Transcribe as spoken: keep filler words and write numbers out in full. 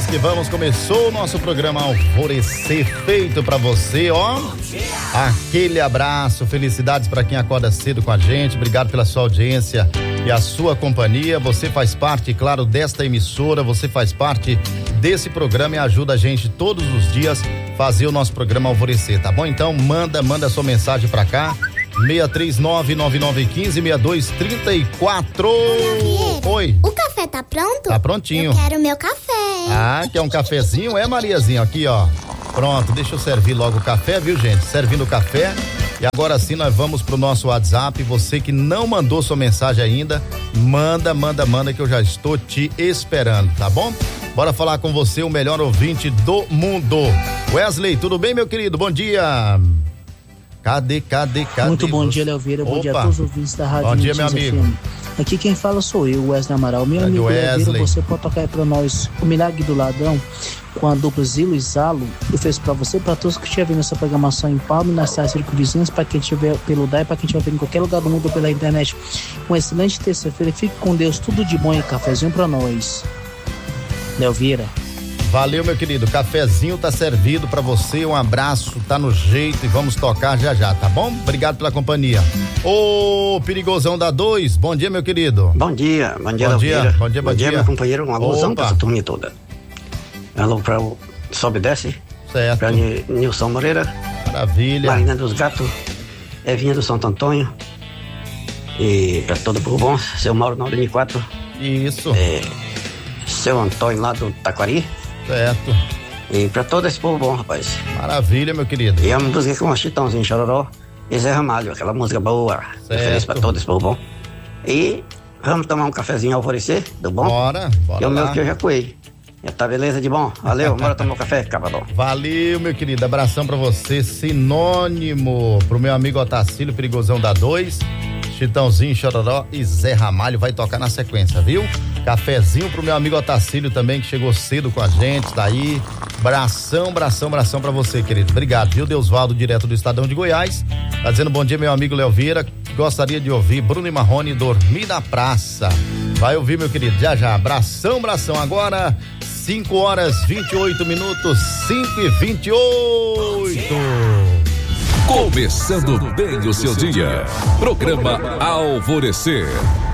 vamos que vamos, começou o nosso programa Alvorecer, feito pra você, ó. Aquele abraço, felicidades pra quem acorda cedo com a gente, obrigado pela sua audiência e a sua companhia. Você faz parte, claro, desta emissora, você faz parte desse programa e ajuda a gente todos os dias fazer o nosso programa Alvorecer, tá bom? Então manda, manda sua mensagem pra cá, seis três nove, nove nove um cinco, seis dois três quatro. Oi. O café tá pronto? Tá prontinho. Eu quero meu café. Ah, quer um cafezinho? É, Mariazinha, aqui, ó. Pronto, deixa eu servir logo o café, viu, gente? Servindo o café. E agora sim nós vamos pro nosso WhatsApp. Você que não mandou sua mensagem ainda, manda, manda, manda que eu já estou te esperando, tá bom? Bora falar com você, o melhor ouvinte do mundo. Wesley, tudo bem, meu querido? Bom dia. Cadê, cadê, cadê? Muito bom dia, Léo Vieira. Bom dia a todos os ouvintes da Rádio Bom dia, meu amigo. F M. Aqui quem fala sou eu, Wesley Amaral. Meu amigo Léo Vieira, você pode tocar aí pra nós O Milagre do Ladrão com a dupla Zilo e Zalo. Eu fiz pra você, pra todos que estiverem vendo essa programação em Palma e nas cidades circunvizinhas, pra quem estiver pelo D A I, pra quem estiver vendo em qualquer lugar do mundo ou pela internet. Uma excelente terça-feira. Fique com Deus, tudo de bom e cafezinho pra nós. Léo Vieira. Valeu, meu querido, cafezinho tá servido pra você, um abraço, tá no jeito e vamos tocar já já, tá bom? Obrigado pela companhia. Ô, Perigosão da dois, bom dia, meu querido. Bom dia, bom dia, bom dia, bom dia, bom dia, bom dia, meu companheiro, um alôzão pra essa turminha toda. Alô pra o Sobe e Desce, certo. Pra N- Nilson Moreira, maravilha, Marina dos Gatos, Evinha do Santo Antônio, e pra todo o povo bom, seu Mauro nove mil e quatro. Isso. É, seu Antônio lá do Taquari. Certo. E pra todo esse povo bom, rapaz. Maravilha, meu querido. E a música com o Chitãozinho Chororó e Zé Ramalho, aquela música boa. Referência pra todo esse povo bom. E vamos tomar um cafezinho Alvorecer, do bom? Bora, bora. E o meu lá. que eu já coei. Já tá beleza de bom? Valeu, bora tomar um café, Cavadão. Valeu, meu querido, abração pra você, sinônimo pro meu amigo Otacílio, Perigosão da dois, Chitãozinho Chororó e Zé Ramalho, vai tocar na sequência, viu? Cafezinho pro meu amigo Otacílio também, que chegou cedo com a gente, tá aí. Bração, bração, bração pra você, querido. Obrigado, viu? Deusvaldo, direto do Estadão de Goiás. Tá dizendo bom dia, meu amigo Léo Vieira. Gostaria de ouvir Bruno e Marrone, Dormir na Praça. Vai ouvir, meu querido, já já. Bração, bração. Agora, cinco horas, vinte e oito minutos, cinco e vinte e oito. Começando bem o seu dia. Programa Alvorecer.